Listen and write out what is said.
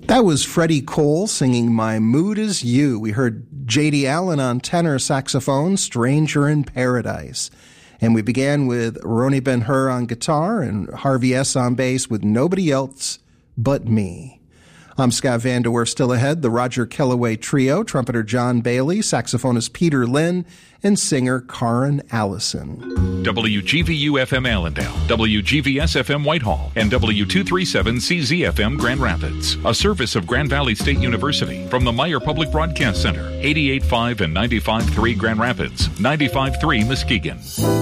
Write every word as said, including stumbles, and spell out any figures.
That was Freddie Cole singing My Mood Is You. We heard J D. Allen on tenor saxophone, Stranger in Paradise. And we began with Ronnie Ben-Hur on guitar and Harvey S. on bass with Nobody Else But Me. I'm Scott Van De Werf. Still ahead, the Roger Kellaway Trio, trumpeter John Bailey, saxophonist Peter Lynn, and singer Karen Allison. W G V U F M Allendale, W G V S F M Whitehall, and W two thirty-seven C Z F M Grand Rapids. A service of Grand Valley State University from the Meyer Public Broadcast Center, eighty-eight point five and ninety-five point three Grand Rapids, ninety-five point three Muskegon.